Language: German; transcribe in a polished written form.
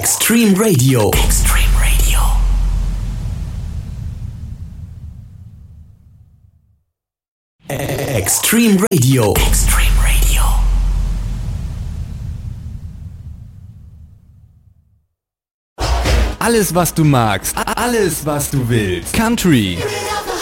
Extreme Radio. Extreme Radio. Extreme Radio. Extreme Radio. Alles, was du magst. Alles, was du willst. Country,